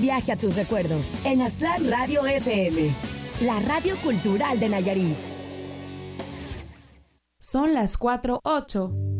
viaje a tus recuerdos en Aztlán Radio FM, la radio cultural de Nayarit. Son las 4:08.